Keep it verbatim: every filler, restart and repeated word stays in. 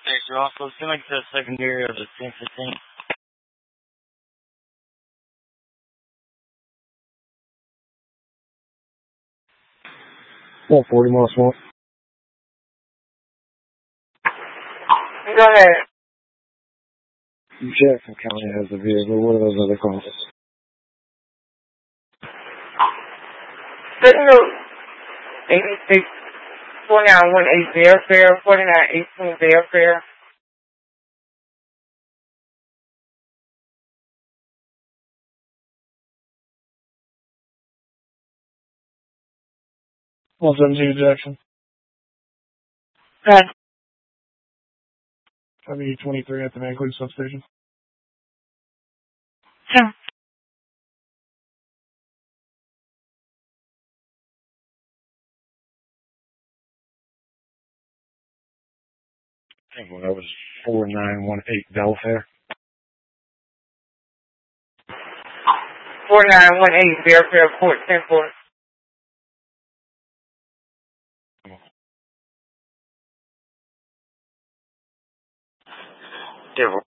Thanks, Ross. So it seemed like the secondary of the ten fifteen. one forty miles one. Go ahead. Jackson County has a vehicle. What are those other calls? Signal eighty-six, forty-nine one eighty airfare, forty-nine eighteen airfare. one seventeen Jackson. Good. W twenty-three at the Vancouver substation. Sure. I think that was four nine one eight Belfair. forty-nine one eighty airfare, Port Temple. Yeah,